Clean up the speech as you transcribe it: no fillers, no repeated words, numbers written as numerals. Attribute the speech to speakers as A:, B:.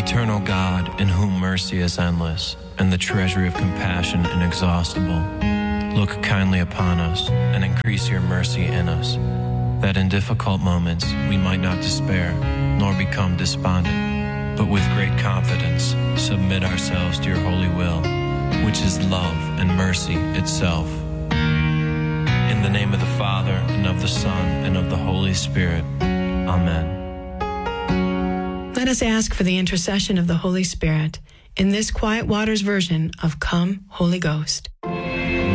A: Eternal God, in whom mercy is endless, and the treasury of compassion inexhaustible, look kindly upon us and increase your mercy in us, that in difficult moments we might not despair nor become despondent, but with great confidence submit ourselves to your holy will, which is love and mercy itself. In the name of the Father, and of the Son, and of the Holy Spirit. Amen.
B: Let us ask for the intercession of the Holy Spirit in this Quiet Waters version of Come, Holy Ghost.